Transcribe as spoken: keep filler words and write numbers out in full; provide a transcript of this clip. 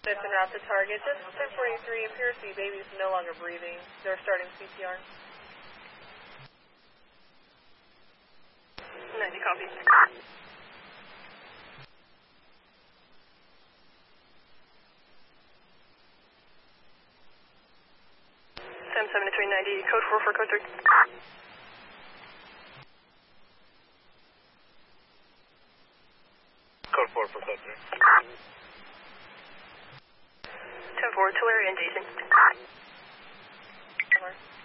That's en route to target. Just ten forty-three, appears the baby's no longer breathing. They're starting C P R. ninety, copy. seven seventy-three ninety, code four for code three. Code four for code three. ten four, Tulare engaging. Over.